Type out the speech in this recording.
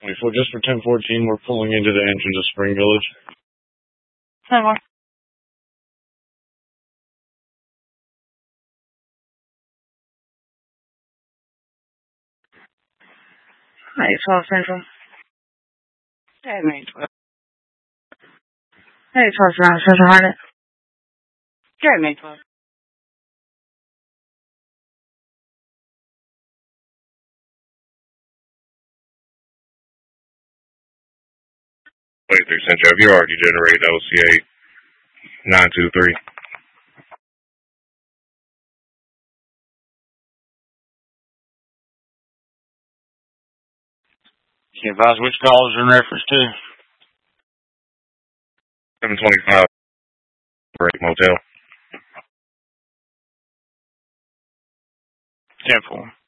Just for 1014, we're pulling into the entrance of Spring Village. 10-4. Hey, 12 Central. Hey, May 12. Hey, 12 Central Harnett. Good, May 12. Wait, 3 Central, have you already generated OCA 923? Can you advise which callers in reference to? 725 Break Motel. 10-4.